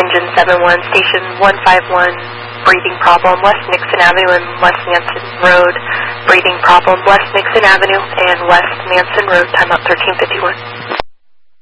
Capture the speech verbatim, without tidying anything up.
engine seven one, station one five one, breathing problem, West Nixon Avenue and West Manson Road, breathing problem, West Nixon Avenue and West Manson Road, timeout thirteen fifty-one.